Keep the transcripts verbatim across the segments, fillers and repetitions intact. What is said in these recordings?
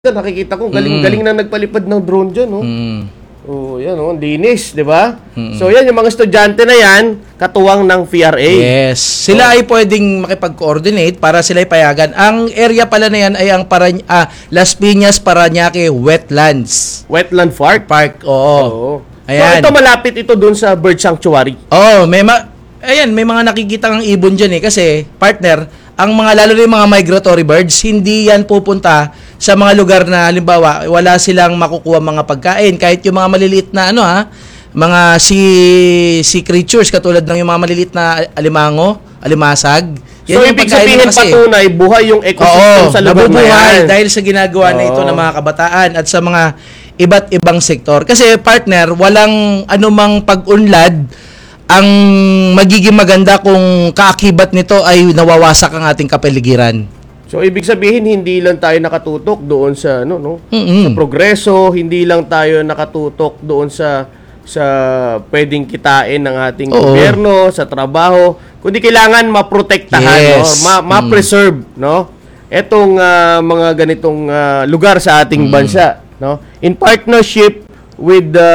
Nakikita ko, galing-galing na nagpalipad ng drone dyan, no? Mm. Oh, yan, oh, linis, di ba? Mm. So, yan, yung mga estudyante na yan, katuwang ng P R A. Yes. Sila ay pwedeng makipag-coordinate para sila ay payagan. Ang area pala na yan ay ang para, ah, Las Piñas, Parañaque Wetlands. Wetland Park. Park, oo. Oo. Ayan. So, ito malapit ito dun sa Bird Sanctuary. Oh, may ma ayan, may mga nakikita kang ibon dyan eh. Kasi, partner, ang mga, lalo na yung mga migratory birds, hindi yan pupunta sa mga lugar na, halimbawa, wala silang makukuha mga pagkain. Kahit yung mga maliliit na, ano ha, mga si si creatures, katulad ng yung mga maliliit na alimango, alimasag. So, ibig sabihin patunay, buhay yung ecosystem Oo, sa lugar na yan. Dahil sa ginagawa na ito ng mga kabataan at sa mga iba't ibang sektor. Kasi, partner, walang anumang pag-unlad ang magiging maganda kung kaakibat nito ay nawawasak ang ating kapaligiran. So, ibig sabihin, hindi lang tayo nakatutok doon sa, ano, no? Mm-hmm. Sa progreso, hindi lang tayo nakatutok doon sa sa pwedeng kitain ng ating Oo. gobyerno, sa trabaho, kundi kailangan maprotektahan, Yes. no? Ma- ma-preserve, mm. no? Etong uh, mga ganitong uh, lugar sa ating mm. bansa, no? In partnership with the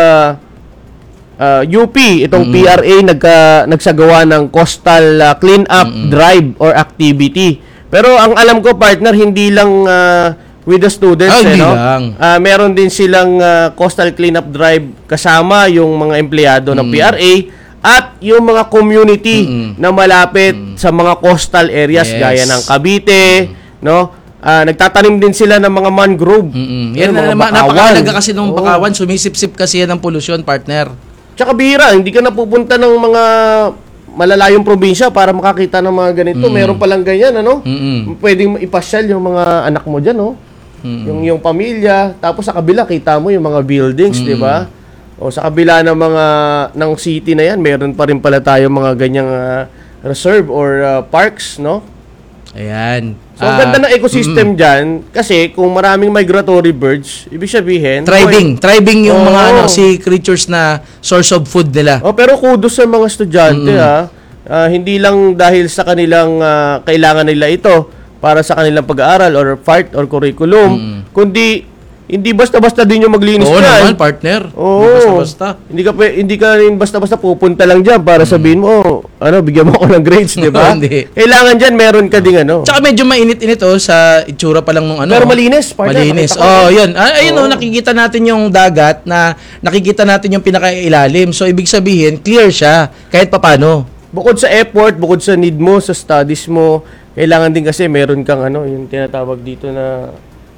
uh, U P, itong mm-hmm. P R A nagka, nagsagawa ng coastal uh, clean-up mm-hmm. drive or activity. Pero ang alam ko, partner, hindi lang uh, with the students, oh, eh, no? lang. Uh, meron din silang uh, coastal cleanup drive kasama yung mga empleyado mm. ng P R A at yung mga community mm-hmm. na malapit mm-hmm. sa mga coastal areas yes. gaya ng Cavite, mm-hmm. no? Uh, nagtatanim din sila ng mga mangrove. Mm-hmm. Yan, yan na, napakalaga kasi nung oh. bakawan, sumisip-sip kasi yan ng pollution, partner. Tsaka bihira, hindi ka napupunta ng mga malalayong probinsya para makakita ng mga ganito. Mm-hmm. Meron palang ganyan, ano? Mm-hmm. Pwedeng ipasyal yung mga anak mo dyan, no? Mm-hmm. Yung, yung pamilya. Tapos sa kabila, kita mo yung mga buildings, mm-hmm. di ba? O sa kabila ng mga, ng city na yan, meron pa rin pala tayo mga ganyang uh, reserve or uh, parks, no? Ayan. So, ang ganda ng ecosystem mm-hmm. dyan, kasi kung maraming migratory birds, ibig sabihin... Thriving. Boy, thriving yung oh, mga ano, si creatures na source of food nila. Oh, pero kudos sa mga estudyante, mm-hmm. ha. Uh, hindi lang dahil sa kanilang uh, kailangan nila ito para sa kanilang pag-aaral or part or curriculum, mm-hmm. kundi hindi basta-basta din yung maglinis Oo yan. naman, partner. Oo. Hindi basta-basta. Hindi ka, hindi ka rin basta-basta pupunta lang dyan para sabihin mo, oh, ano, bigyan mo ako ng grades, di ba? Hindi. Kailangan dyan, meron ka ding ano. Tsaka medyo mainit-init oh, sa itsura pa lang nung ano. Pero malinis, partner. Malinis. Oh, yun. Ah, ayun oh. oh, nakikita natin yung dagat na nakikita natin yung pinakailalim. So, ibig sabihin, clear siya kahit papano. Bukod sa effort, bukod sa need mo, sa studies mo, kailangan din kasi meron kang ano, yung tinatawag dito na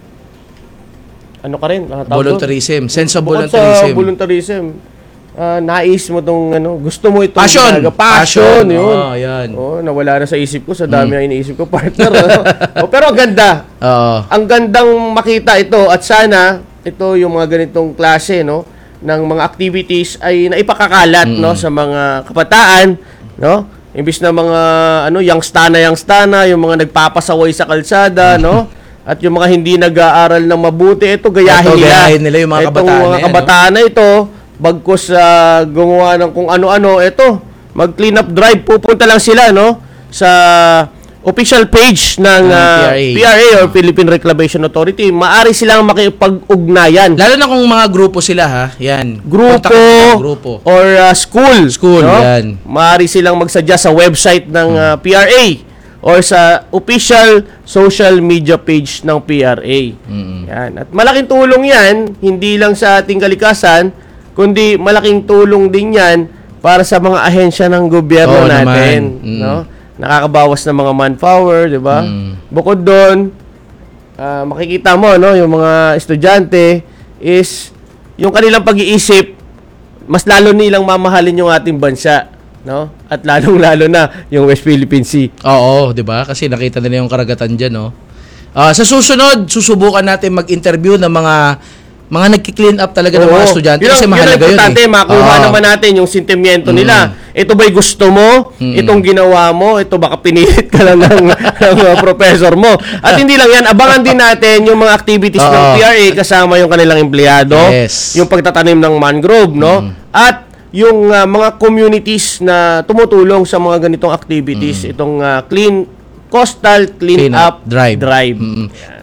ano ka rin? Uh, voluntarism. Sense of Bukod voluntarism. sa voluntarism, uh, nais mo tong ano, gusto mo itong passion. Talaga, passion, passion, yun. Oh, yan. Oh, nawala na sa isip ko, sa dami mm. na iniisip ko, partner. Ano? Oh, pero ang ganda. Oo. Ang gandang makita ito at sana ito yung mga ganitong klase, no, ng mga activities ay naipakakalat, mm. no, sa mga kabataan, no? Imbis na mga ano, youngstana, youngstana, yung mga nagpapasaway sa kalsada, mm. no? At yung mga hindi nag-aaral ng mabuti, ito gayahin ito, nila. Gayahin nila yung mga Itong kabataan mga kabataan na ito, bagkus uh, gumawa ng kung ano-ano, ito, mag-clean up drive, pupunta lang sila, no? Sa official page ng uh, P R A or Philippine Reclamation Authority, maaari silang makipag-ugnayan. Lalo na kung mga grupo sila, ha? Yan. Grupo, grupo. or uh, school. School, no? yan. Maaari silang magsuggest sa website ng uh, P R A or sa official social media page ng P R A. Mm-hmm. Yan. At malaking tulong yan, hindi lang sa ating kalikasan, kundi malaking tulong din yan para sa mga ahensya ng gobyerno Oo, natin. Mm-hmm. No? Nakakabawas ng mga manpower, di ba? Mm-hmm. Bukod doon, uh, makikita mo, no, yung mga estudyante is yung kanilang pag-iisip, mas lalo nilang mamahalin yung ating bansa. No? At lalong-lalo na yung West Philippine Sea. Oo, 'di ba? Kasi nakita nila yung karagatan diyan, no. Uh, sa susunod, susubukan natin mag-interview ng mga mga nagki-clean up talaga Oo. ng mga estudyante yun, kasi mahalaga yun. Importante, eh. makuha Oo. naman natin yung sentimiento mm. nila. Ito ba'y gusto mo? Mm. Itong ginawa mo? Ito baka pinilit ka lang ng, ng uh, professor mo. At hindi lang yan, abangan din natin yung mga activities Oo. ng P R A kasama yung kanilang empleyado, yes. yung pagtatanim ng mangrove, no? Mm. At yung uh, mga communities na tumutulong sa mga ganitong activities, mm. itong uh, clean coastal clean, clean up, up drive. drive. Mm.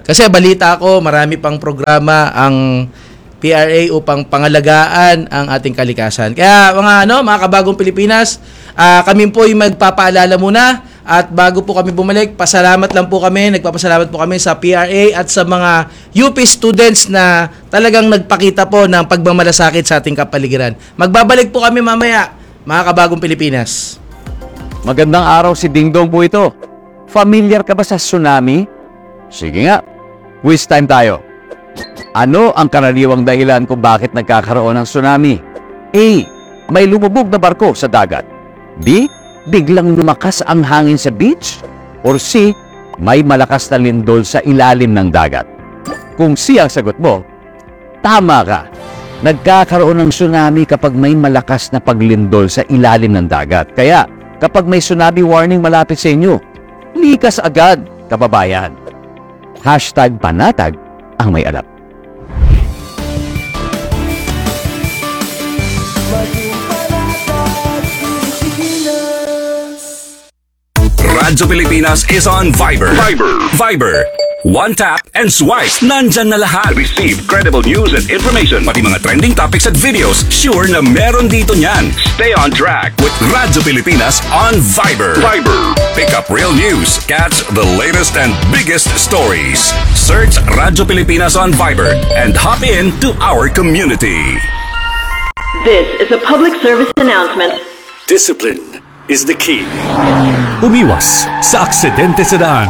Kasi balita ko, marami pang programa ang P R A upang pangalagaan ang ating kalikasan. Kaya mga ano, mga kabagong Pilipinas, uh, kami po ay magpapaalala muna at bago po kami bumalik, pasalamat lang po kami, nagpapasalamat po kami sa P R A at sa mga U P students na talagang nagpakita po ng pagmamalasakit sa ating kapaligiran. Magbabalik po kami mamaya, mga kabagong Pilipinas. Magandang araw, si Dingdong po ito. Familiar ka ba sa tsunami? Sige nga, quiz time tayo. Ano ang karaniwang dahilan kung bakit nagkakaroon ng tsunami? A. May lumubog na barko sa dagat. B. Biglang lumakas ang hangin sa beach. Or C. May malakas na lindol sa ilalim ng dagat. Kung C ang sagot mo, tama ka. Nagkakaroon ng tsunami kapag may malakas na paglindol sa ilalim ng dagat. Kaya kapag may tsunami warning malapit sa inyo, likas agad, kababayan. Hashtag panatag ang may alam. Radyo Pilipinas is on Viber. Viber. Viber. One tap and swipe. Nandyan na lahat. Receive credible news and information. Pati mga trending topics at videos. Sure na meron dito niyan. Stay on track with Radyo Pilipinas on Viber. Viber. Pick up real news. Catch the latest and biggest stories. Search Radyo Pilipinas on Viber and hop in to our community. This is a public service announcement. Discipline is the key. Umiwas sa aksidente sa daan.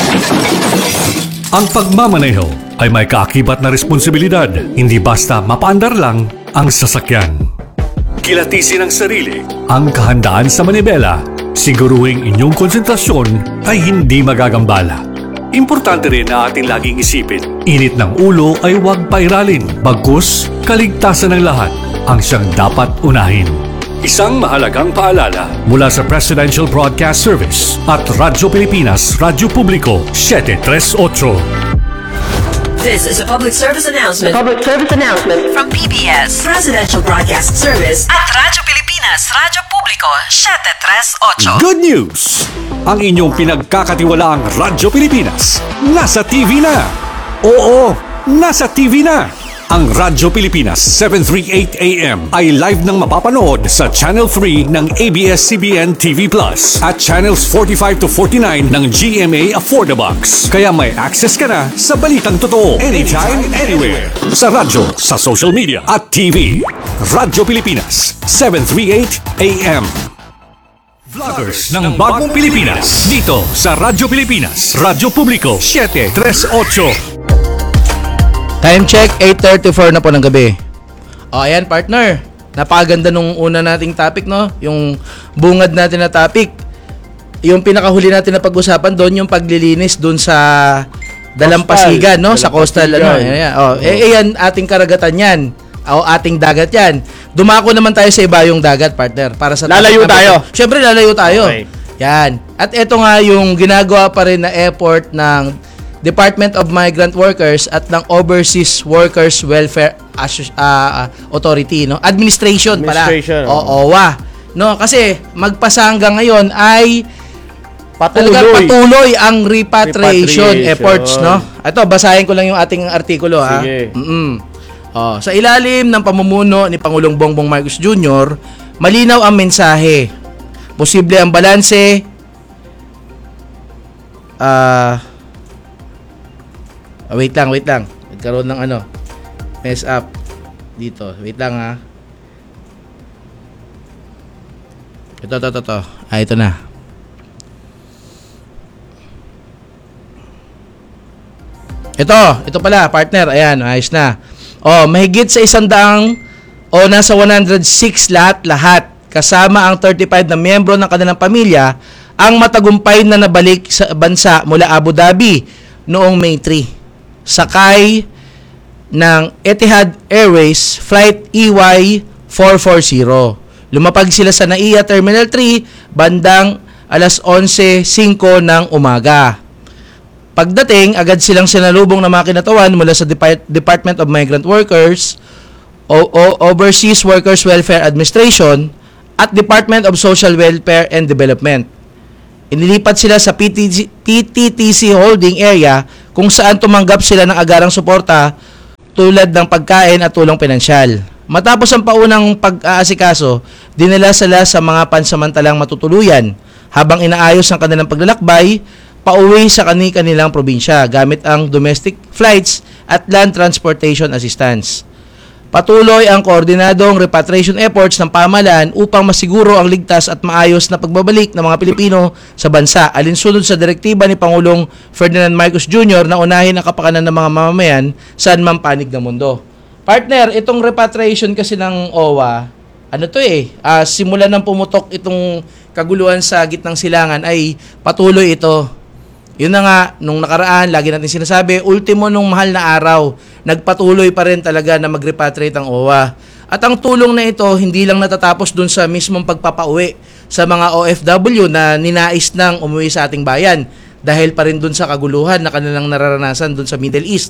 Ang pagmamaneho ay may kaakibat na responsibilidad, hindi basta mapaandar lang ang sasakyan. Kilatisin ang sarili, ang kahandaan sa manibela, siguruhing inyong konsentrasyon ay hindi magagambala. Importante rin na ating laging isipin, init ng ulo ay huwag pairalin, bagkus kaligtasan ng lahat ang siyang dapat unahin. Isang mahalagang paalala mula sa Presidential Broadcast Service at Radyo Pilipinas, Radyo Publiko, seven three eight. This is a public service announcement. Public service announcement From P B S, Presidential Broadcast Service at Radyo Pilipinas, Radyo Publiko, seven three eight. Good news! Ang inyong pinagkakatiwalaang Radyo Pilipinas nasa T V na. Oo, nasa T V na. Ang Radyo Pilipinas seven thirty-eight A M ay live nang mapapanood sa Channel three ng A B S C B N T V Plus at Channels forty-five to forty-nine ng G M A Affordabox. Kaya may access ka na sa balitang totoo anytime, anywhere. Sa radyo, sa social media at T V. Radyo Pilipinas seven thirty-eight A M. Vloggers ng Bagong Pilipinas dito sa Radyo Pilipinas, Radyo Publiko seven three eight. Time check, eight thirty-four na po ng gabi. O, ayan partner. Napakaganda nung una nating topic, no? Yung bungad natin na topic. Yung pinakahuli natin na pag-usapan doon, yung paglilinis doon sa Dalampasigan, no? Sa coastal, ano? Ayan, ayan. O, eh, ayan, ating karagatan yan. O, ating dagat yan. Dumako naman tayo sa iba yung dagat, partner. Para sa Lalayo topic tayo. natin. Siyempre, lalayo tayo. Okay. Yan. At ito nga yung ginagawa pa rin na effort ng Department of Migrant Workers at ng Overseas Workers Welfare Associ- uh, Authority, no? Administration, Administration, pala. O, O W A. No, kasi magpasa hanggang ngayon ay Patuloy. talagang patuloy ang repatriation, Repatriation. efforts, no? Ito, basahin ko lang yung ating artikulo, ha. Sige. Mm. Oh, sa ilalim ng pamumuno ni Pangulong Bongbong Marcos Junior, malinaw ang mensahe. Posible ang balanse ah uh, Oh, wait lang, wait lang. Nagkaroon ng ano, mess up dito. Wait lang ha. Ito, ito, ito, ito. Ah, ito na. Ito, ito pala, partner. Ayan, ayos na. Oh, mahigit sa isang daang o nasa one hundred six lahat-lahat kasama ang thirty-five na miyembro ng kanilang pamilya ang matagumpay na nabalik sa bansa mula Abu Dhabi noong May three. Sakay ng Etihad Airways Flight E Y four forty. Lumapag sila sa Naiya Terminal three bandang alas eleven five ng umaga. Pagdating, agad silang sinalubong na makinatawan mula sa Depart- Department of Migrant Workers, o- o- Overseas Workers Welfare Administration at Department of Social Welfare and Development. Inilipat sila sa P T C P T T C holding area kung saan tumanggap sila ng agarang suporta tulad ng pagkain at tulong pinansyal. Matapos ang paunang pag-aasikaso, dinala sila sa mga pansamantalang matutuluyan habang inaayos ang kanilang paglalakbay pauwi sa kani-kanilang probinsya gamit ang domestic flights at land transportation assistance. Patuloy ang koordinadong repatriation efforts ng pamahalaan upang masiguro ang ligtas at maayos na pagbabalik ng mga Pilipino sa bansa alinsunod sa direktiba ni Pangulong Ferdinand Marcos Junior na unahin ang kapakanan ng mga mamamayan saan man panig ng mundo. Partner, itong repatriation kasi ng O W A, ano to eh, uh, simulan ng pumutok itong kaguluhan sa gitnang silangan ay patuloy ito. Yun na nga, nung nakaraan, lagi natin sinasabi, ultimo nung mahal na araw, nagpatuloy pa rin talaga na mag-repatriate ang O W A. At ang tulong na ito, hindi lang natatapos dun sa mismong pagpapauwi sa mga O F W na ninais nang umuwi sa ating bayan dahil pa rin dun sa kaguluhan na kanilang nararanasan dun sa Middle East.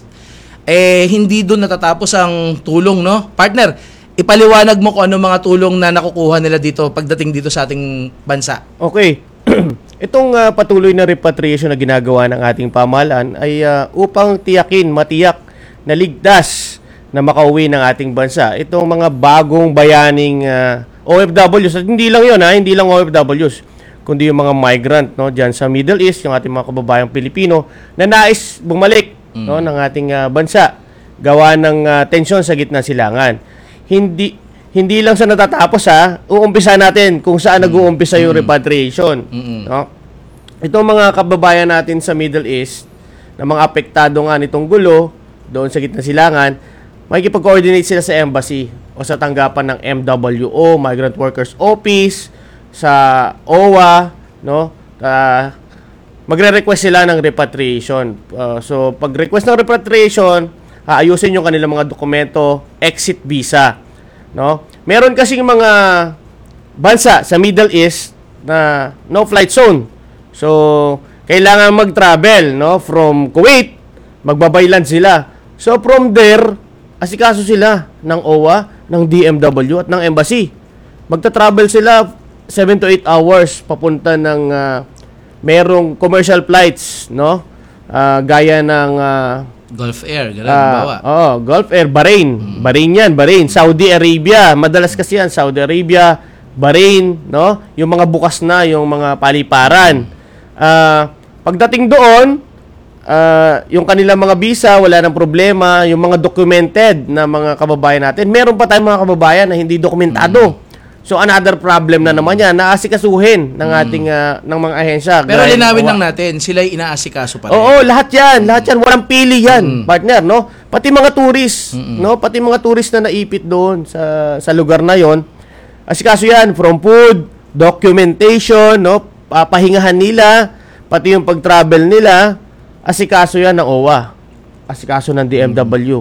Eh, hindi dun natatapos ang tulong, no? Partner, ipaliwanag mo kung ano mga tulong na nakukuha nila dito pagdating dito sa ating bansa. Okay. Itong uh, patuloy na repatriation na ginagawa ng ating pamahalaan ay uh, upang tiyakin, matiyak na ligtas na makauwi ng ating bansa. Itong mga bagong bayaning uh, O F Ws, at hindi lang yun, ha? Hindi lang O F Ws, kundi yung mga migrant, no, dyan sa Middle East, yung ating mga kababayang Pilipino na nais bumalik mm. no, ng ating uh, bansa gawa ng uh, tensyon sa gitna silangan. Hindi Hindi lang sa natatapos, ha, uumpisa natin kung saan mm. nag-uumpisa yung mm. repatriation. Mm-hmm. No? Itong mga kababayan natin sa Middle East, na mga apektado nga nitong gulo, doon sa gitna silangan, makikipag-coordinate sila sa embassy o sa tanggapan ng M W O, Migrant Workers Office, sa O W A, no? Uh, magre-request sila ng repatriation. Uh, so, pag-request ng repatriation, aayusin yung kanilang mga dokumento, exit visa. No? Meron kasing mga bansa sa Middle East na no flight zone. So, kailangan mag-travel, no, from Kuwait, magbabaylan sila. So, from there, asikaso sila ng O W A, ng D M W at ng embassy. Magta-travel sila seven to eight hours papunta ng uh, merong commercial flights, no? Uh, gaya ng uh, Gulf Air, gano'n uh, bawa. Oh, Gulf Air, Bahrain. Mm. Bahrain yan, Bahrain. Saudi Arabia, madalas kasi yan, Saudi Arabia, Bahrain, no? Yung mga bukas na, yung mga paliparan. Uh, pagdating doon, uh, yung kanilang mga visa, wala nang problema. Yung mga documented na mga kababayan natin, meron pa tayong mga kababayan na hindi dokumentado. Mm. So, another problem na naman yan, naasikasuhin ng ating, uh, ng mga ahensya. Pero linawin lang natin, sila'y inaasikaso pa rin. Oo, lahat yan, lahat yan, walang pili yan, mm. partner, no? Pati mga tourist, Mm-mm. no? Pati mga tourist na naipit doon sa sa lugar na yon. Asikaso yan, from food, documentation, no? Papahingahan nila, pati yung pag-travel nila, asikaso yan ng O W A. Asikaso ng D M W.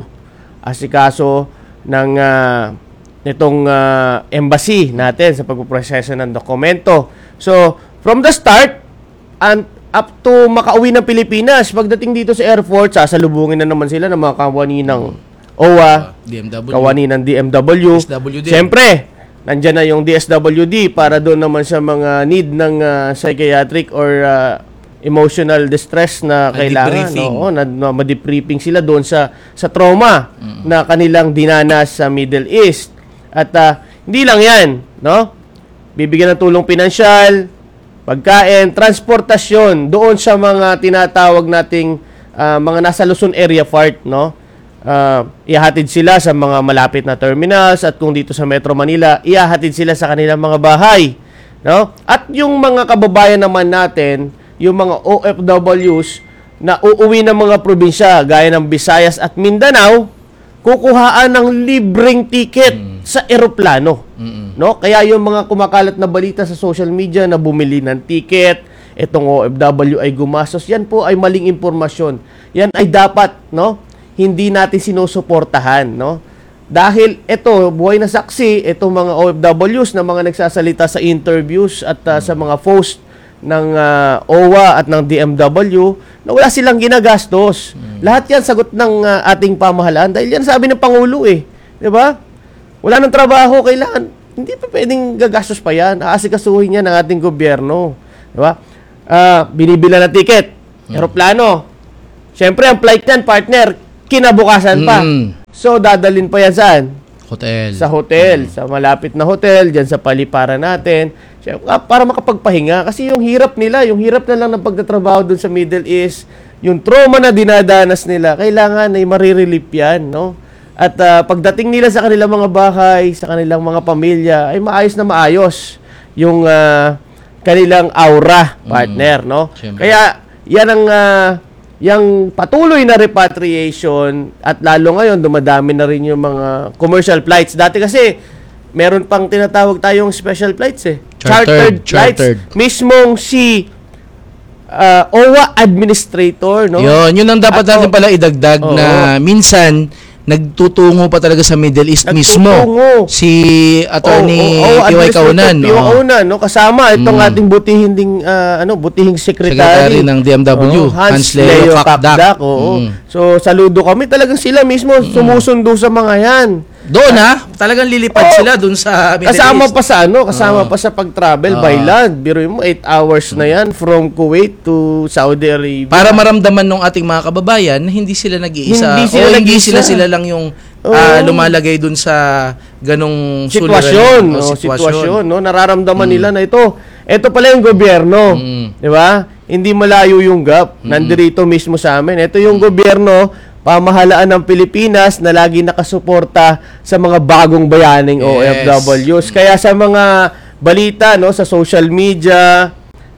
Asikaso ng uh, nitong uh, embassy natin sa pagpoproseso ng dokumento. So, from the start and up to makauwi ng Pilipinas, pagdating dito sa airport, sasalubungin na naman sila ng mga kawani ng O W A, D M W, kawani ng D M W. S W D. Siyempre, nandyan na yung D S W D para doon naman sa mga need ng uh, psychiatric or uh, emotional distress na kailangan. Oo, na, na ma-debriefing sila doon sa sa trauma mm-hmm. na kanilang dinanas sa Middle East. At uh, hindi lang yan, no? Bibigyan ng tulong pinansyal, pagkain, transportasyon doon sa mga tinatawag nating uh, mga nasa Luzon area part, no? Uh, ihahatid sila sa mga malapit na terminals at kung dito sa Metro Manila, ihahatid sila sa kanilang mga bahay, no? At yung mga kababayan naman natin, yung mga O F Ws na uuwi ng mga probinsya gaya ng Visayas at Mindanao, kukuhaan ng libreng ticket mm. sa eroplano. Mm-mm. No? Kaya yung mga kumakalat na balita sa social media na bumili ng ticket, itong O F W ay gumastos, yan po ay maling impormasyon. Yan ay dapat, no, hindi natin sinusuportahan, no? Dahil ito, buhay na saksi, itong mga O F Ws na mga nagsasalita sa interviews at uh, mm. sa mga post ng uh, O W A at ng D M W na wala silang ginagastos. Hmm. Lahat yan sagot ng uh, ating pamahalaan dahil yan sabi ng Pangulo eh. 'Di ba? Wala nang trabaho, kailangan hindi pa pwedeng gagastos pa yan. Aasikasuhin yan ng ating gobyerno. 'Di ba? ah, binibila na ticket, eroplano. Siyempre, ang flight niyan, partner, kinabukasan pa. Mm. So, dadalhin pa yan saan? Hotel. Sa hotel, sa malapit na hotel, dyan sa paliparan natin. Siyempre, ah, para makapagpahinga. Kasi yung hirap nila, yung hirap na lang ng pagtatrabaho dun sa Middle East, yung trauma na dinadanas nila, kailangan ay marirelief yan, no? At ah, pagdating nila sa kanilang mga bahay, sa kanilang mga pamilya, ay maayos na maayos yung ah, kanilang aura, partner, no? Siyempre. Kaya, yan ang ah, yung patuloy na repatriation at lalo ngayon dumadami na rin yung mga commercial flights. Dati kasi meron pang tinatawag tayong special flights eh. Chartered, flights. chartered. Mismong si uh, O W A administrator, no? Yun, yun ang dapat At, natin oh, pala idagdag oo. na minsan nagtutungo pa talaga sa Middle East mismo. Nagtutungo. Si Attorney Oh, oh, oh, P Y Kaunan. P Y oo. Kaunan, no? Kasama itong Mm. ating butihing ding ah, ano, butihing secretary, Secretary ng D M W, Oo, Hans, Hans Leo Leo Kakdak. Kakdak. Oo. Mm. So saludo kami, talagang sila mismo sumusundo sa mga 'yan. Doon ha, talagang lilipad Oh, sila doon sa Middle Kasama East. pa sa ano, kasama Oo. pa sa pag-travel by Oo. land. Biruin mo eight hours na 'yan from Kuwait to Saudi Arabia. Para maramdaman ng ating mga kababayan na hindi sila nag-iisa. Hindi sila o hindi nag-iisa. sila sila lang yung Oo. ah, lumalagay dun sa ganong sitwasyon, suliranin. no, O, sitwasyon, no, nararamdaman nila na ito. Ito pala yung gobyerno, Mm. 'di ba? Hindi malayo yung gap. Nandirito mismo sa amin. Ito yung gobyerno, pamahalaan ng Pilipinas na lagi nakasuporta sa mga bagong bayaning O F W s. Kaya sa mga balita, no, sa social media,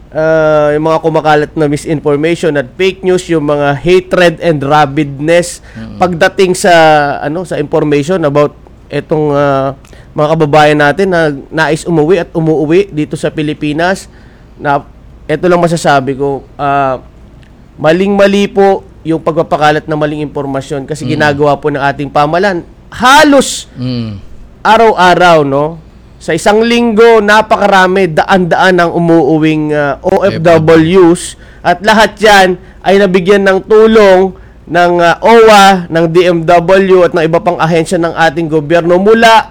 uh, yung mga kumakalat na misinformation at fake news, yung mga hatred and rabidness pagdating sa ano sa information about etong uh, mga kababayan natin na nais umuwi at umuwi dito sa Pilipinas, na eto lang masasabi ko, uh, maling-mali po yung pagpapakalat ng maling impormasyon kasi ginagawa po ng ating pamahalaan halos Mm. araw-araw, no? Sa isang linggo, napakarami, daan-daan ang umuuwing uh, O F W s at lahat yan ay nabigyan ng tulong ng uh, O W A, ng D M W at ng iba pang ahensya ng ating gobyerno mula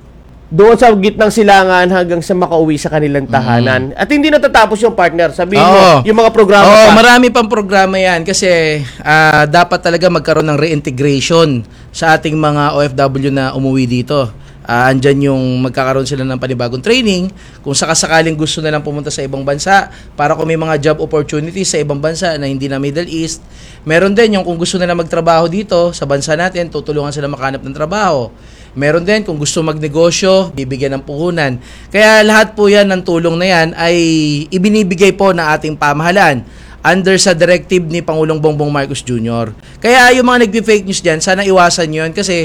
doon sa gitnang silangan hanggang sa makauwi sa kanilang tahanan. At hindi natatapos yung partner. Sabihin mo, Oo. yung mga programa Oo, pa. marami pang programa yan kasi ah, dapat talaga magkaroon ng reintegration sa ating mga O F W na umuwi dito. Ah, andyan yung magkakaroon sila ng panibagong training kung sakasakaling gusto na lang pumunta sa ibang bansa para kung may mga job opportunities sa ibang bansa na hindi na Middle East. Meron din yung kung gusto na lang magtrabaho dito sa bansa natin, tutulungan sila makahanap ng trabaho. Meron din kung gusto magnegosyo, bibigyan ng puhunan. Kaya lahat po yan ng tulong na yan ay ibinibigay po ng ating pamahalaan under sa directive ni Pangulong Bongbong Marcos Junior Kaya yung mga nagpi-fake news dyan, sana iwasan yun kasi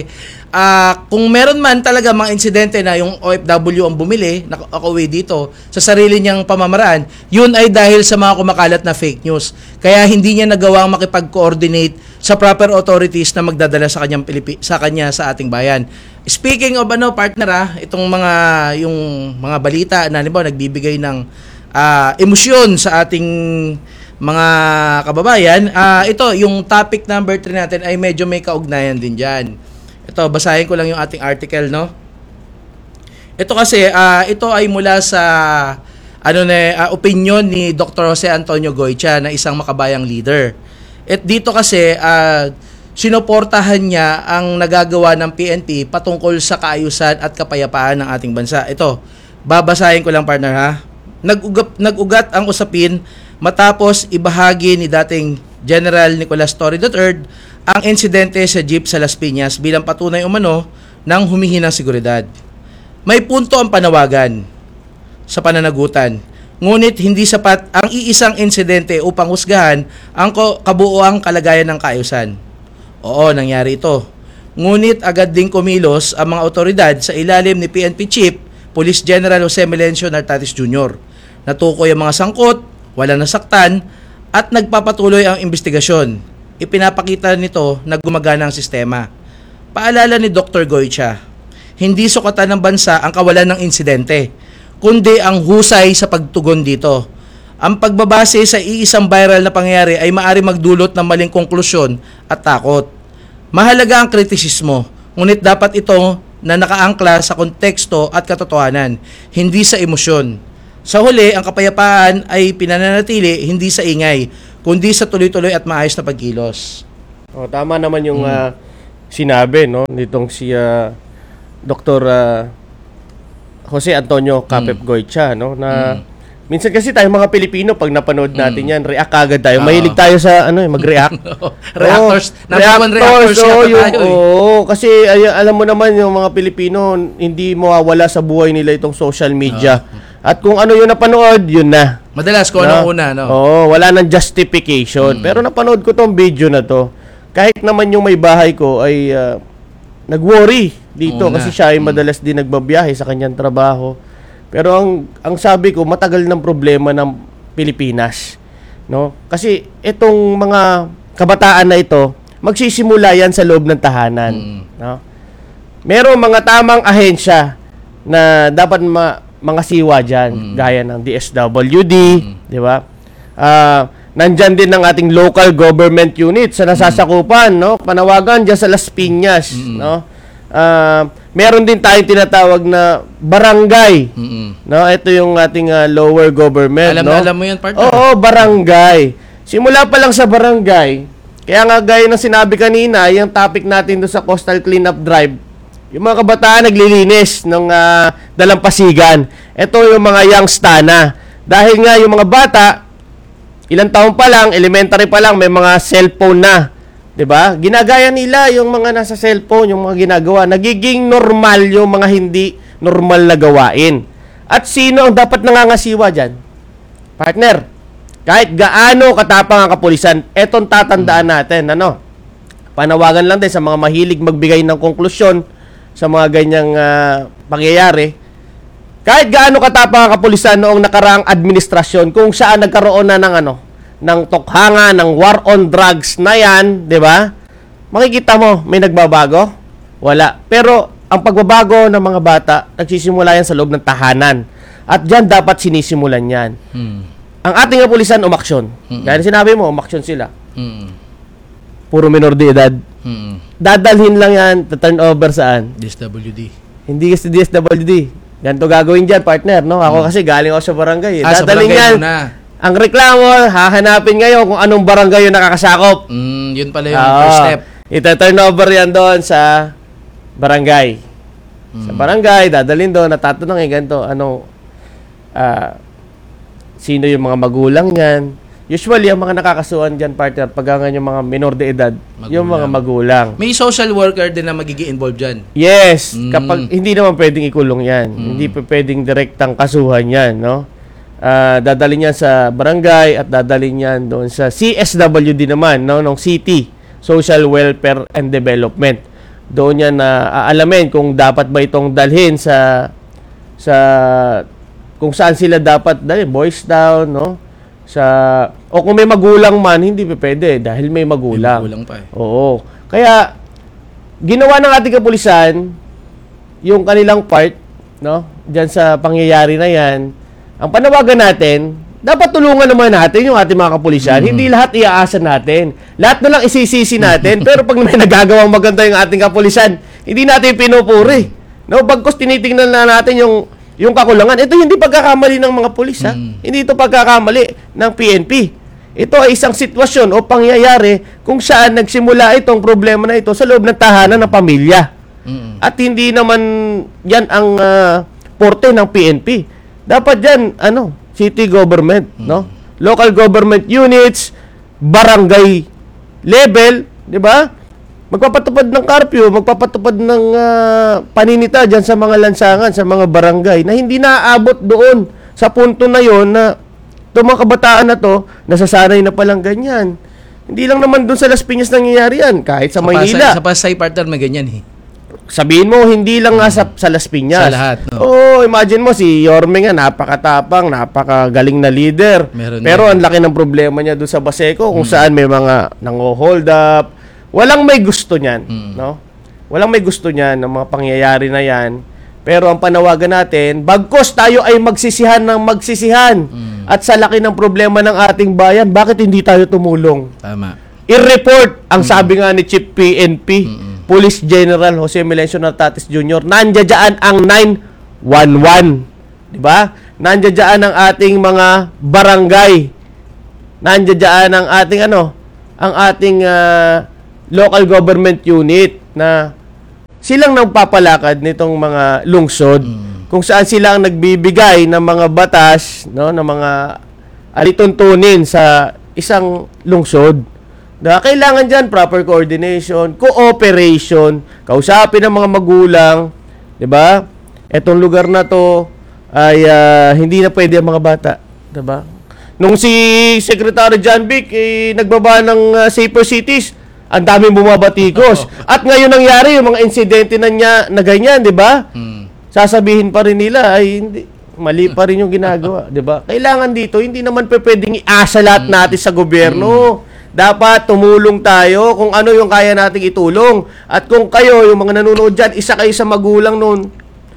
ah, kung meron man talaga mga insidente na yung O F W ang bumili, nakauwi dito sa sarili niyang pamamaraan, yun ay dahil sa mga kumakalat na fake news. Kaya hindi niya nagawang makipag-coordinate sa proper authorities na magdadala sa kanyang Pilipi- sa kanya sa ating bayan. Speaking of ano partner ah, itong mga yung mga balita na halimbawa nagbibigay ng ah, emosyon sa ating mga kababayan, ah, ito yung topic number three natin ay medyo may kaugnayan din diyan. Ito basahin ko lang yung ating article, no. Ito kasi ah, ito ay mula sa ano na uh, opinion ni Doctor Jose Antonio Goycha na isang makabayang leader. At dito kasi uh, sinuportahan niya ang nagagawa ng P N P patungkol sa kaayusan at kapayapaan ng ating bansa. Ito, babasahin ko lang partner ha. Nag-ugat, nag-ugat ang usapin matapos ibahagi ni dating General Nicolas Torre the third ang insidente sa jeep sa Las Piñas bilang patunay umano ng humihinang seguridad. May punto ang panawagan sa pananagutan. Ngunit hindi sapat ang iisang insidente upang husgahan ang kabuuang kalagayan ng kaayusan. Oo, nangyari ito. Ngunit agad ding kumilos ang mga otoridad sa ilalim ni P N P Chief Police General Jose Melencio Nartatis Junior Natukoy ang mga sangkot, walang nasaktan, at nagpapatuloy ang investigasyon. Ipinapakita nito na gumagana ang sistema. Paalala ni Doctor Goycha, hindi sukatan ng bansa ang kawalan ng insidente, kundi ang husay sa pagtugon dito. Ang pagbabase sa iisang viral na pangyayari ay maaari magdulot ng maling konklusyon at takot. Mahalaga ang kritisismo, ngunit dapat ito na nakaangkla sa konteksto at katotohanan, hindi sa emosyon. Sa huli, ang kapayapaan ay pinananatili hindi sa ingay, kundi sa tuloy-tuloy at maayos na pagkilos. Oh, tama naman yung ah, sinabi, no, nitong si ah, Doktor ah, Jose Antonio Capep Goytia, no, na minsan kasi tayo mga Pilipino pag napanood natin yan, react agad tayo. Mahilig tayo sa ano, eh, mag-react. Reactors. Oo, Number one reactors oo, yata yung, tayo eh. oo, kasi ay, alam mo naman yung mga Pilipino, hindi mawawala sa buhay nila itong social media. At kung ano yung napanood, yun na. Madalas kung ano una, no? Oo, wala nang justification. Pero napanood ko tong video na to. Kahit naman yung may bahay ko ay ah, nag-worry dito Oo kasi na. siya ay madalas din nagbabiyahe sa kanyang trabaho. Pero ang ang sabi ko, matagal ng problema ng Pilipinas, no? Kasi itong mga kabataan na ito, magsisimula yan sa loob ng tahanan, no? Merong mga tamang ahensya na dapat ma, mga siwa diyan, gaya ng D S W D, di ba? Ah, nandyan din ng ating local government unit sa nasasakupan, no? Panawagan diyan sa Las Piñas, no? Ah, meron din tayong tinatawag na barangay. Mm-mm. No, ito yung ating ah, lower government, Alam no? na alam mo yan, partner. Oo, barangay. Simula pa lang sa barangay. Kaya nga gaya ng sinabi kanina, yung topic natin doon sa Coastal Cleanup Drive, yung mga kabataan naglilinis ng ah, dalampasigan. Ito yung mga youngstana. Dahil nga yung mga bata, ilang taon pa lang, elementary pa lang, may mga cellphone na. 'Di ba? Ginagaya nila yung mga nasa cellphone, yung mga ginagawa. Nagiging normal yung mga hindi normal na gawain. At sino ang dapat nangangasiwa diyan? Partner, kahit gaano katapang ang kapulisan, etong tatandaan natin, ano? Panawagan lang din sa mga mahilig magbigay ng konklusyon sa mga ganyang ah, pangyayari. Kahit gaano katapang ang kapulisan noong nakaraang administrasyon kung saan nagkaroon na ng ano, ng tokhanga, ng war on drugs na yan, di ba? Makikita mo, may nagbabago? Wala. Pero ang pagbabago ng mga bata, nagsisimula yan sa loob ng tahanan. At dyan dapat sinisimulan yan. Hmm. Ang ating kapulisan, umaksyon. Gaya na sinabi mo, umaksyon sila. Hmm. Puro minor de edad. Hmm. Dadalhin lang yan, to turn over saan? D S W D. Hindi kasi D S W D. Ganito gagawin dyan, partner, no? Ako kasi galing ako sa barangay. Eh. Ah, sa Dadalhin barangay yan. muna. Ang reklamo, hahanapin ngayon kung anong barangay yung nakakasakop. Mm, yun pala yung Oo. first step. Ita-turn over yan doon sa barangay. Sa barangay, dadalhin doon, natatanong eh, ganito, anong, ah, sino yung mga magulang yan. Usually, ang mga nakakasuhan dyan, partner, pag ang yung mga minor de edad, yung mga magulang. May social worker din na magiging involved dyan. Yes, Mm. kapag hindi naman pwedeng ikulong yan. Hindi pa pwedeng direktang kasuhan yan, no? Ah, dadalhin yan sa barangay at dadalhin yan doon sa C S W D naman, no, ng city, Social Welfare and Development. Doon yan na aalamin kung dapat ba itong dalhin sa sa kung saan sila dapat dalhin, Boys Town, no? Sa o kung may magulang man, hindi pa pwede dahil may magulang. May magulang pa eh. Oo. Kaya ginawa ng ating kapulisan yung kanilang part, no? Diyan sa pangyayari na 'yan. Ang panawagan natin, dapat tulungan naman natin yung ating mga kapulisan. Hindi lahat iaasa natin. Lahat na lang isisisi natin. Pero pag may nagagawang maganda yung ating kapulisan, hindi natin pinupuri. No, bagkus tinitingnan na natin yung yung kakulangan. Ito hindi pagkakamali ng mga pulis, ha? Hindi ito pagkakamali ng P N P. Ito ay isang sitwasyon o pangyayari kung saan nagsimula itong problema na ito sa loob ng tahanan ng pamilya. At hindi naman yan ang uh, porte ng P N P. Dapat yan, ano, city government, no? Local government units, barangay level, di ba? Magpapatupad ng curfew, magpapatupad ng uh, paninita dyan sa mga lansangan, sa mga barangay na hindi naaabot doon sa punto na yon na itong mga kabataan na to, nasasanay na palang ganyan. Hindi lang naman doon sa Las Piñas nangyayari yan, kahit sa, Sa Maynila. Pasay, sa Pasay partner may ganyan eh. Sabihin mo, hindi lang nga sa, sa Las Piñas. Sa lahat, no? Oo, imagine mo, si Yorme nga, napakatapang, napakagaling na leader. Meron Pero din. ang laki ng problema niya doon sa Baseco, kung saan may mga nang-hold up. Walang may gusto niyan, no? Walang may gusto niyan ng mga pangyayari na yan. Pero ang panawagan natin, bagkos tayo ay magsisihan ng magsisihan. At sa laki ng problema ng ating bayan, bakit hindi tayo tumulong? Tama. I-report, ang sabi nga ni Chief P N P, Police General Jose Melencio Nartates Junior, nandiyan dyan ang nine one one. Di ba? nandiyan dyan ang ating mga barangay. Nandiyan dyan ang ating ano, ang ating uh, local government unit na silang nagpapalakad nitong mga lungsod mm. kung saan sila ang nagbibigay ng mga batas, no, ng mga alituntunin sa isang lungsod. Na kailangan dyan proper coordination, cooperation, kausapin ng mga magulang, 'di ba? Etong lugar na to ay uh, hindi na pwede ang mga bata, 'di ba? Nung si Secretary John Vic eh, nagbaba ng uh, Safer Cities, ang daming bumabatikos. At ngayon nangyari yung mga insidente na niya na ganyan, 'di ba? Hmm. Sasabihin pa rin nila ay hindi mali pa rin yung ginagawa, 'di ba? Kailangan dito hindi naman pwedeng iasa lahat natin sa gobyerno. Hmm. Dapat tumulong tayo kung ano yung kaya nating itulong. At kung kayo, yung mga nanonood dyan, isa kayo sa magulang nun,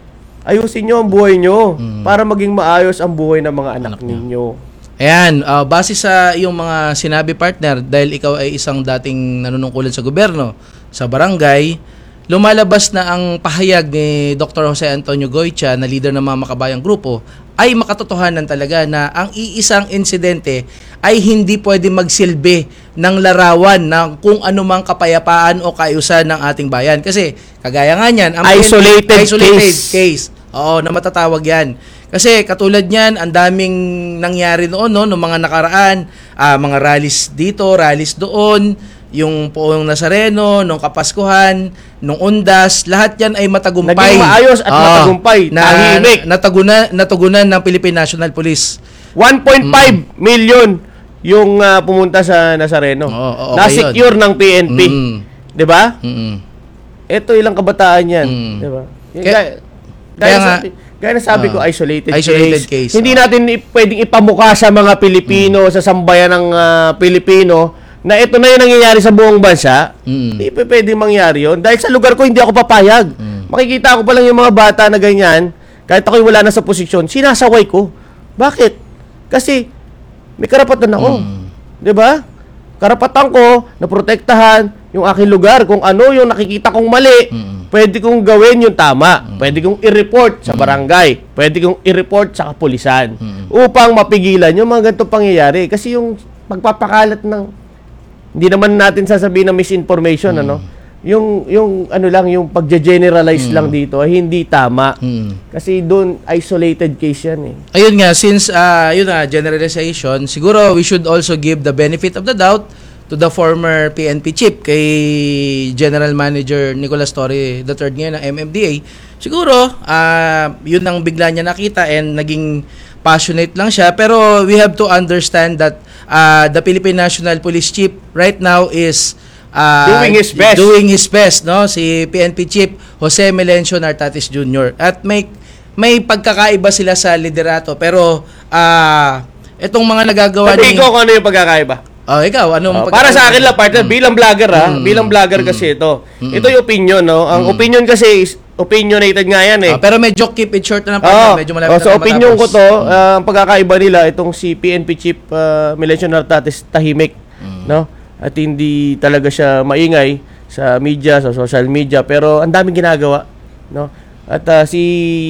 ayusin nyo ang buhay nyo mm. para maging maayos ang buhay ng mga anak, anak ninyo. Ayan, uh, base sa iyong mga sinabi, partner, dahil ikaw ay isang dating nanunungkulan sa gobyerno, sa barangay, lumalabas na ang pahayag ni Doctor Jose Antonio Goycha na leader ng mga makabayang grupo ay makatotohanan talaga na ang iisang insidente ay hindi pwede magsilbi ng larawan ng kung anumang kapayapaan o kaayusan ng ating bayan. Kasi kagaya nga niyan, ang isolated, isolated case. case. Oo, na matatawag yan. Kasi katulad niyan, ang daming nangyari noon, no, noong mga nakaraan, uh, mga rallies dito, rallies doon, yung Poong Nazareno, nung Kapaskuhan, nung Undas, lahat yan ay matagumpay. Naging maayos at oh, matagumpay. Na, natugunan, natugunan ng Philippine National Police. one point five mm. million yung uh, pumunta sa Nazareno. Oh, okay na-secure yun ng P N P. Mm. Di ba? Mm-mm. Ito ilang kabataan yan. Mm. Di ba? Kaya, kaya nga, Gaya na sabi uh, ko, isolated, isolated case. case. Hindi uh. natin ip- pwedeng ipamukha sa mga Pilipino, mm. sa sambayan ng uh, Pilipino, na ito na yung nangyayari sa buong bansa. Mm. Hindi pa pwedeng mangyari yun. Dahil sa lugar ko, hindi ako papayag. Mm. Makikita ko pa lang yung mga bata na ganyan, kahit ako'y wala na sa posisyon, sinasaway ko. Bakit? Kasi may karapatan ako. Mm. Di ba? Karapatan ko na protektahan yung aking lugar. Kung ano yung nakikita kong mali, mm. pwede kong gawin yung tama. Mm. Pwede kong i-report sa barangay. Pwede kong i-report sa kapulisan. Mm. Upang mapigilan yung mga ganitong pangyayari. Kasi yung pagpapakalat ng, hindi naman natin sasabihin na misinformation, mm. ano? Yung, yung, ano lang, yung pagge-generalize mm. lang dito, ay hindi tama. Mm. Kasi doon, isolated case yan eh. Ayun nga, since, uh, yun na, generalization, siguro we should also give the benefit of the doubt to the former P N P chief, kay General Manager Nicolas Torre the third ngayon ng M M D A. Siguro, uh, yun ang bigla niya nakita and naging passionate lang siya. Pero we have to understand that uh, the Philippine National Police Chief right now is uh, doing his best. Doing his best, no? Si P N P Chief Jose Melencio Nartatis Junior At may may pagkakaiba sila sa liderato. Pero uh, itong mga nagagawa ni... Sabi ko kung ano yung pagkakaiba. Oh, ikaw, anong uh, para sa akin lang, partner, mm. bilang vlogger ha, mm. bilang vlogger mm. kasi ito. Mm. Ito yung opinion, no? Ang mm. opinion kasi is opinionated nga yan eh. Uh, pero medyo keep it short na lang, partner. Oh, medyo malapit oh, na so opinion matapos. ko to, uh, ang pagkakaiba nila, itong si P N P Chief uh, Melencio Nartatis tahimik, mm. no? At hindi talaga siya maingay sa media, sa social media, pero ang daming ginagawa, no? At uh, si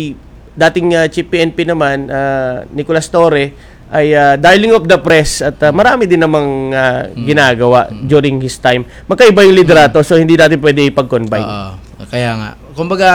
dating uh, Chief P N P naman, uh, Nicolas Torre, ay uh, dialing of the press at uh, marami din namang uh, mm. ginagawa mm. during his time. Magkaiba yung liderato, mm. so hindi natin pwede ipag-combine. Uh, kaya nga. Kumbaga,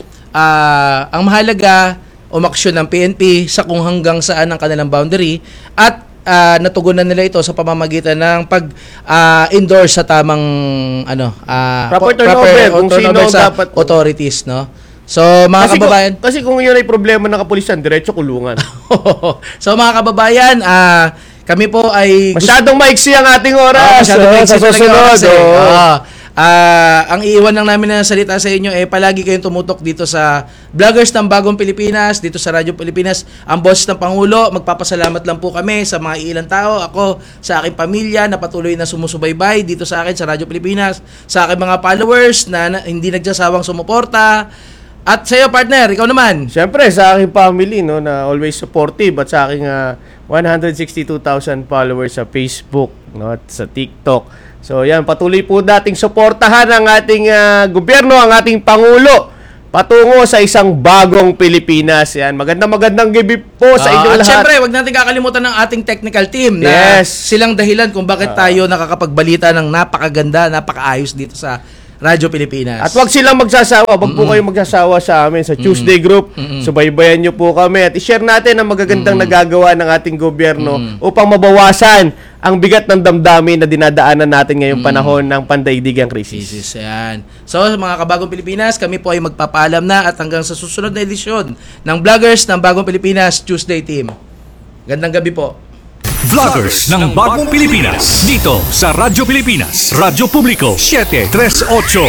uh, ang mahalaga, umaksyon ng P N P sa kung hanggang saan ang kanilang boundary at uh, natugunan nila ito sa pamamagitan ng pag-endorse uh, sa tamang ano, uh, proper turnover, kung sino sa dapat authorities, no? So, mga kasi kababayan... Kung, kasi kung yun ay problema ng kapulisan, diretso kulungan. So, mga kababayan, uh, kami po ay... Masyadong maiksi ang ating oras. Oh, masyadong maiksi sa susunod. Eh. Oh. Uh, ang iiwan lang namin na salita sa inyo, eh, palagi kayong tumutok dito sa Vloggers ng Bagong Pilipinas, dito sa Radyo Pilipinas, ang Boses ng Pangulo. Magpapasalamat lang po kami sa mga ilang tao, ako, sa aking pamilya na patuloy na sumusubaybay dito sa akin sa Radyo Pilipinas, sa aking mga followers na, na hindi nagsasawang sumuporta. At sa iyo, partner, ikaw naman. Siyempre, sa aking family, no, na always supportive, at sa aking uh, one hundred sixty-two thousand followers sa Facebook, no, at sa TikTok. So, yan, patuloy po nating suportahan ang ating uh, gobyerno, ang ating Pangulo, patungo sa isang bagong Pilipinas. Yan. Magandang magandang gabi po sa Ah, inyo at lahat. syempre, wag natin kakalimutan ng ating technical team na Yes. silang dahilan kung bakit tayo nakakapagbalita ng napakaganda, napakaayos dito sa Radyo Pilipinas. At wag silang magsasawa, wag po kayong magsasawa sa amin sa Tuesday Group. Subaybayan nyo po kami at i-share natin ang magagandang nagagawa ng ating gobyerno upang mabawasan ang bigat ng damdamin na dinadaanan natin ngayong panahon ng pandaigdigang krisis. Isis, ayan. So, mga kabagong Pilipinas, kami po ay magpapaalam na at hanggang sa susunod na edisyon ng Vloggers ng Bagong Pilipinas Tuesday Team. Gandang gabi po. Vloggers ng Bagong Pilipinas. Dito sa Radyo Pilipinas. Radyo Publiko seven three eight.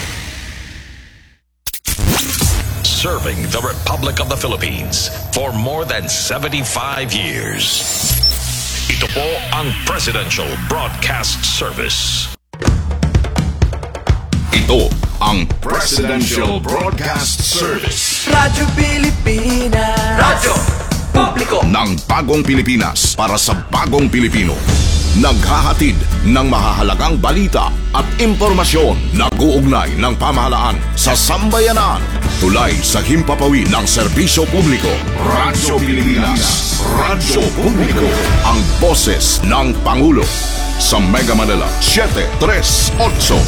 Serving the Republic of the Philippines for more than seventy-five years. Ito po ang Presidential Broadcast Service. Ito ang Presidential Broadcast Service Radyo Pilipinas. Radyo Publiko ng Bagong Pilipinas para sa Bagong Pilipino. Naghahatid ng mahahalagang balita at impormasyon na uugnay ng pamahalaan sa sambayanan. Tulay sa himpapawid ng serbisyo publiko. Radyo Pilipinas. Radyo Publiko. Ang boses ng Pangulo. Sa Mega Manila, seven three eight.